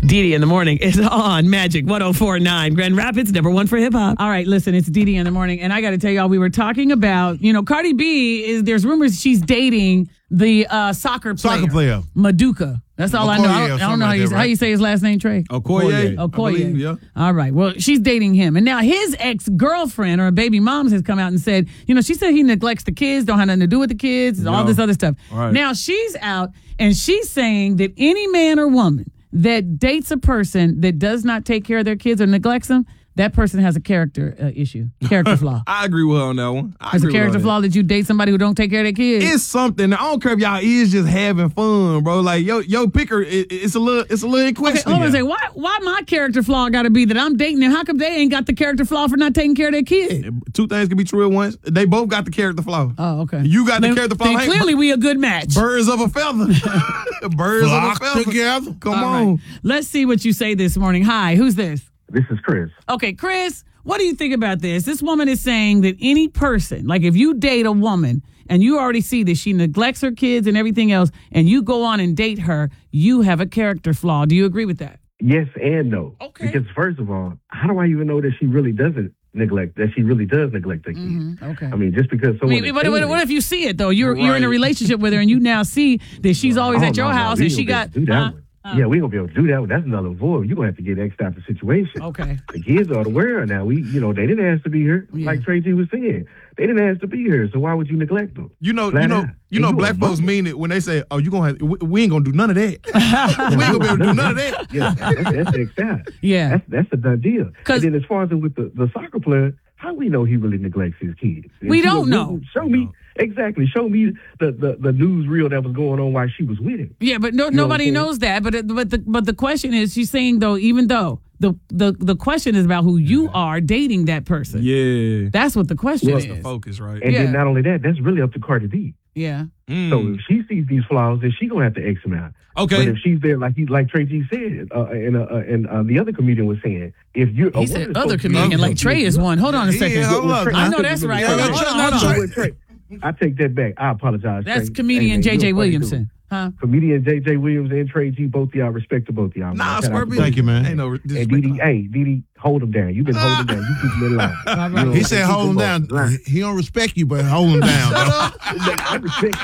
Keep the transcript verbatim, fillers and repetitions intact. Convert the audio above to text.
Dee in the morning is on Magic one oh four point nine. Grand Rapids, number one for hip hop. All right, listen, it's Dee in the morning, and I got to tell y'all, we were talking about, you know, Cardi B is. There's rumors she's dating the uh, soccer player, soccer player, Maduka. That's all Okoye, I know. I don't, I don't know how you, like that, right? how you say his last name, Trey. Okoye. Okoye. Believe, yeah. All right. Well, she's dating him, and now his ex-girlfriend or baby moms has come out and said, you know, she said he neglects the kids, don't have nothing to do with the kids, all Yeah. this other stuff. Right. Now she's out, and she's saying that any man or woman that dates a person that does not take care of their kids or neglects them, that person has a character uh, issue, character flaw. I agree with her on that one. I There's a agree with character her flaw on that you date somebody who don't take care of their kids. that. It's something. I don't care if y'all is just having fun, bro. Like yo, yo picker, it, it's a little, it's a little in Okay, question. hold on a here. second. Why, why my character flaw got to be that I'm dating them? How come they ain't got the character flaw for not taking care of their kid? Two things can be true at once. They both got the character flaw. Oh, okay. You got Then- the character flaw. then Hey, clearly we a good match. birds of a feather. Birds Flock of a feather. together. Come All on. right. Let's see what you say this morning. Hi, who's this? This is Chris. Okay, Chris, what do you think about this? This woman is saying that any person, like if you date a woman and you already see that she neglects her kids and everything else, and you go on and date her, you have a character flaw. Do you agree with that? Yes and no. Okay. Because first of all, how do I even know that she really doesn't neglect, that she really does neglect her kids? Mm-hmm. Okay. I mean, just because I someone... mean, is what, saying what, it- what if you see it, though? You're you're in a Right. relationship with her and you now see that she's always Oh, at your no, no, house we and ain't she gonna got... be able to do that uh, one. uh, Yeah, we ain't gonna be able to do that one. That's another void. You're gonna have to get X type of situation. Okay. The kids are aware now. We, you know, they didn't ask to be here. Yeah. Like Trey G was saying, they didn't ask to be here. So why would you neglect them? You know, Flat you know, out. you And know. you Black a folks mother. mean it when they say, "Oh, you gonna have, we, we ain't gonna do none of that. we ain't gonna be able to do none of that." Yeah, that's, that's X out. Yeah. That's that's a done deal. 'Cause- And then as far as with the, the soccer player, how we know he really neglects his kids? If We you don't know. know. Show me exactly. Show me the, the, the news reel that was going on while she was with him. Yeah, but no, know what nobody I'm saying? knows that. But it- but the but the question is, she's saying though, even though the the the question is about who you are dating that person. Yeah, That's what the question Well, is. the focus, right? And Yeah. then not only that, that's really up to Cardi B. Yeah. Mm. So if she sees these flaws, then she gonna have to X him out. Okay. But if she's there, like he, like Trey G said, uh, and uh, and uh, the other comedian was saying, if you're He said other comedian, like Trey is one. Hold on a Yeah, second. hold up. I know that's right. Yeah, Hold on, yeah, hold on, yeah, hold on. yeah. Trey, I take that back. I apologize. That's Trey. comedian Hey, man, J J you a funny Williamson. dude. Huh? Comedian J J Williams and Trey G, both of y'all, respect to both of y'all. Nah, man. Shout out swear to be- both Thank you, man. Ain't no And disrespect. Didi, hey, Didi, hold him down. You've been holding him down. You keep him in line. All right. You know, He said, keep hold him on. down. He don't respect you, but hold him down. though. I respect